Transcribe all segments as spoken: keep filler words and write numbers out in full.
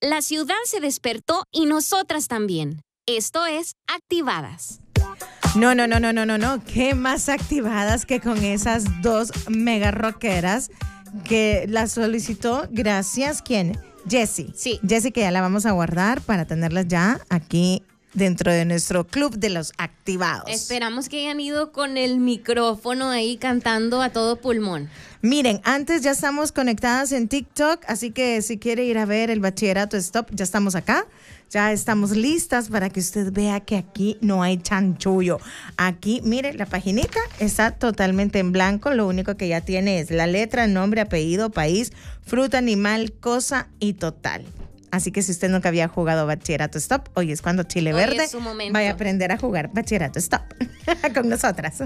La ciudad se despertó y nosotras también. Esto es Activadas. No, no, no, no, no, no, no. ¿Qué más activadas que con esas dos mega rockeras que la solicitó? Gracias. ¿Quién? Jessie. Sí. Jessie, que ya la vamos a guardar para tenerlas ya aquí dentro de nuestro club de los activados. Esperamos que hayan ido con el micrófono ahí cantando a todo pulmón. Miren, antes ya estamos conectadas en TikTok, así que si quiere ir a ver el Bachillerato Stop, ya estamos acá. Ya estamos listas para que usted vea que aquí no hay chanchullo. Aquí, mire, la paginita está totalmente en blanco. Lo único que ya tiene es la letra, nombre, apellido, país, fruta, animal, cosa y total. Así que si usted nunca había jugado Bachillerato Stop, hoy es cuando Chile Hoy Verde es su momento. vaya a aprender a jugar Bachillerato Stop con nosotras.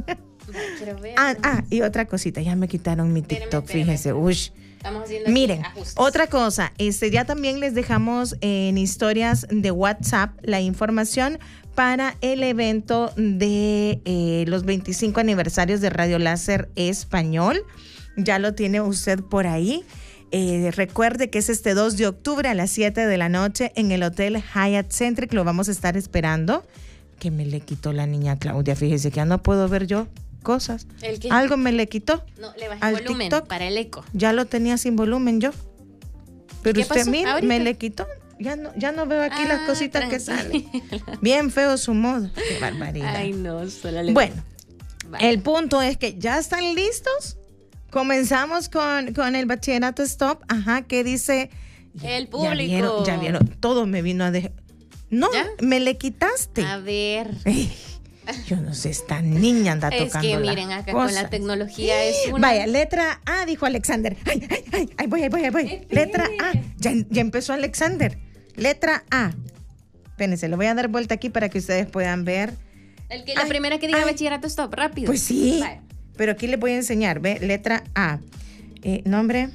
ah, ah, y otra cosita, ya me quitaron mi TikTok, espérame, fíjense. Ush. Estamos haciendo Miren, ajustes. otra cosa, este, ya también les dejamos en historias de WhatsApp la información para el evento de eh, los veinticinco aniversarios de Radio Láser Español. Ya lo tiene usted por ahí. Eh, recuerde que es este dos de octubre a las siete de la noche en el Hotel Hyatt Centric. Lo vamos a estar esperando. Que me le quitó la niña Claudia. Fíjese que ya no puedo ver yo cosas. ¿El qué? Algo me le quitó. No, le bajé al volumen TikTok. para el eco. Ya lo tenía sin volumen yo. Pero ¿Qué usted, pasó mira, ahorita? me le quitó. Ya no, ya no veo aquí Ah, las cositas que tranquila. salen. Bien feo su modo. Qué barbaridad. Ay, no, solo le... Bueno, Vale. el punto es que ya están listos. Comenzamos con, con el Bachillerato Stop. Ajá, que dice... El público. Ya vieron, ya vieron. Todo me vino a dejar. No, ¿Ya? me le quitaste. A ver. Ey, yo no sé, esta niña anda Es tocando que las miren, acá con la cosas. tecnología es una... Vaya, letra A, dijo Alexander. Ay, ay, ay, ay, voy, ahí voy, ahí voy. Espere. Letra A. Ya, ya empezó Alexander. Letra A. Espérense, le voy a dar vuelta aquí para que ustedes puedan ver. El que, la Ay, primera que diga ay. Bachillerato Stop, rápido. Pues sí. Vale. Pero aquí les voy a enseñar, ¿ve? Letra A. Eh, nombre.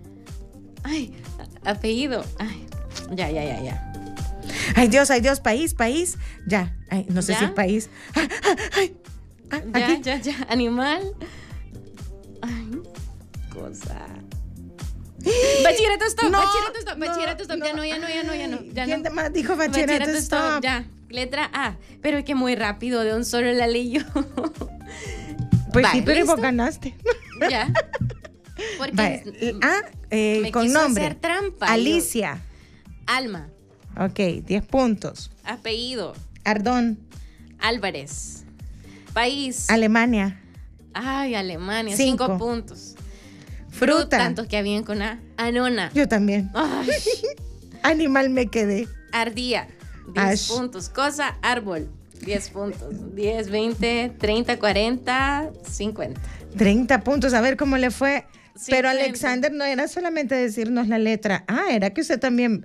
Ay, a- apellido. Ay, ya, ya, ya, ya. Ay, Dios, ay, Dios, país, país. Ya. Ay, no sé ¿Ya? si es país. Ay, ay, ay. Ah, Ya, aquí. ya, ya. Animal. Ay, cosa. Bachillerato Stop, No, Bachillerato Stop, no, Bachillerato Stop. Ya no, ya no, ya no, ya no. Ya ¿Quién no. más dijo Bachillerato Stop? Ya. Letra A. Pero es que muy rápido, de un solo la leí yo. Pues Vale, sí, pero ¿listo? vos ganaste. Ya. Porque Vaya, A, eh, me con quiso nombre. hacer trampa. Alicia. Alma. Ok, diez puntos. Apellido. Ardón. Álvarez. País. Alemania. Ay, Alemania. Cinco. Cinco, puntos. Fruta. Tantos que habían con A. Anona. Yo también. Ay, Animal me quedé. ardía. Diez Ash. puntos. Cosa, árbol. Diez puntos. Diez, veinte, treinta, cuarenta, cincuenta. treinta puntos. A ver cómo le fue. Pero cincuenta. Alexander no era solamente decirnos la letra A, era que usted también,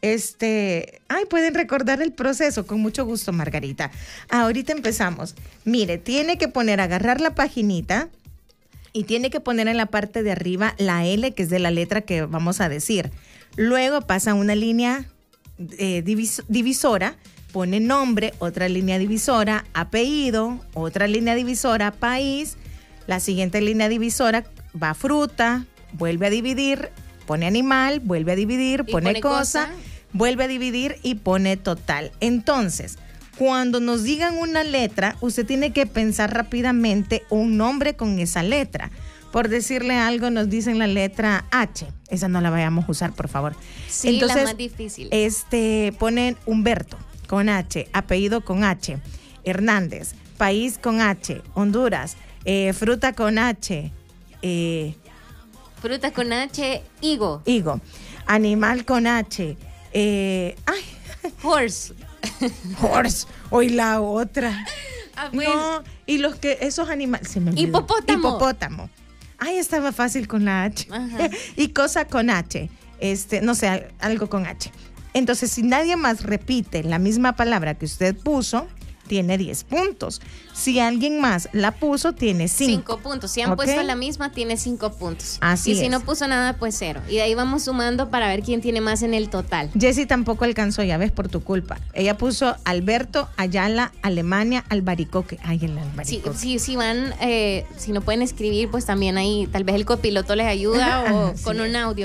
este, ay, pueden recordar el proceso. Con mucho gusto, Margarita. Ahorita empezamos. Mire, tiene que poner, agarrar la paginita y tiene que poner en la parte de arriba la L, que es de la letra que vamos a decir. Luego pasa una línea eh, divis- divisora, pone nombre, otra línea divisora, apellido, otra línea divisora, país. La siguiente línea divisora va fruta, vuelve a dividir, pone animal, vuelve a dividir, Y pone, pone cosa, cosa. vuelve a dividir y pone total. Entonces, cuando nos digan una letra, usted tiene que pensar rápidamente un nombre con esa letra. Por decirle algo, nos dicen la letra H. Esa no la vayamos a usar, por favor. Sí, Entonces, la más difícil. este, ponen Humberto con H, apellido con H, Hernández, país con H, Honduras, eh, fruta con H, eh, Fruta con H, higo. higo, animal con H, eh, ay, Horse. horse, hoy la otra. Ah, pues, No, y los que, esos animales, se me olvidó. Hipopótamo. Hipopótamo. Ay, estaba fácil con la H. Ajá. Y cosa con H, este, no sé, al- algo con H. Entonces, si nadie más repite la misma palabra que usted puso, tiene diez puntos. Si alguien más la puso, tiene cinco. Cinco puntos. Si han ¿Ok? puesto la misma, tiene cinco puntos. Así y si es. no puso nada, pues cero. Y de ahí vamos sumando para ver quién tiene más en el total. Jessie tampoco alcanzó, ya ves, por tu culpa. Ella puso Alberto, Ayala, Alemania, Albaricoque. Ay, el Si, Albaricoque. si, si van, eh, si no pueden escribir, pues también ahí tal vez el copiloto les ayuda o Ajá, con sí. un audio.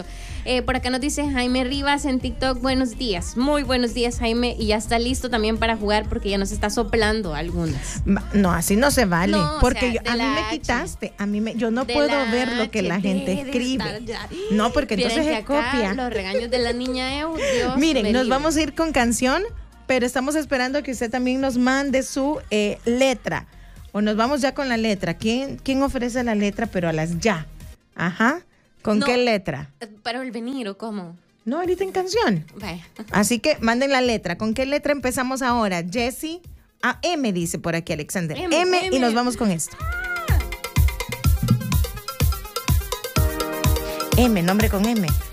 Eh, por acá nos dice Jaime Rivas en TikTok, buenos días. Muy buenos días, Jaime. Y ya está listo también para jugar porque ya nos está soplando algunas. No, así no se vale. No, porque o sea, yo, a mí me H. quitaste. A mí me, yo no De puedo la ver lo que la H, gente de escribe. estar ya. No, porque entonces Miren es que acá copia. Los regaños de la niña Eu, Dios Miren, me nos libre. vamos a ir con canción, pero estamos esperando que usted también nos mande su eh, letra. O nos vamos ya con la letra. ¿Quién, quién ofrece la letra, pero a las ya? Ajá. ¿Con No. qué letra? ¿Para el venir o cómo? No, ahorita en canción. Vaya. Así que manden la letra. ¿Con qué letra empezamos ahora? Jessie. Ah, M dice por aquí Alexander. M, M, y M. nos vamos con esto. M, nombre con M.